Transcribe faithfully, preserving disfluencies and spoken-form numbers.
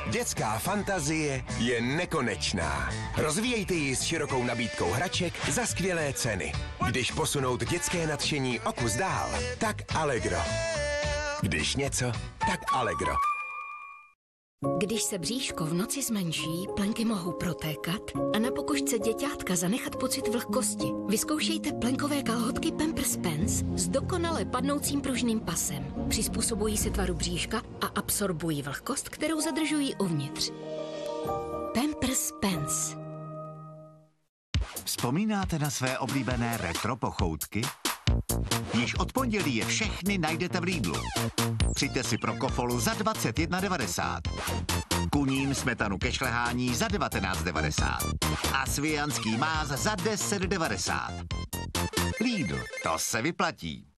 Dětská fantazie je nekonečná. Rozvíjejte ji s širokou nabídkou hraček za skvělé ceny. Když posunout dětské nadšení o kus dál, tak Allegro. Když něco, tak Allegro. Když se bříško v noci zmenší, plenky mohou protékat a na pokožce děťátka zanechat pocit vlhkosti. Vyzkoušejte plenkové kalhotky Pampers Pants s dokonale padnoucím pružným pasem. Přizpůsobují se tvaru bříška a absorbují vlhkost, kterou zadržují uvnitř. Pampers Pants. Vzpomínáte na své oblíbené retro pochoutky? Již od pondělí je všechny najdete v Lidlu. Přijďte si pro kofolu za dvacet jedna devadesát. Kunín smetanu ke šlehání za devatenáct devadesát. A svijanský máz za deset devadesát. Lidl, to se vyplatí.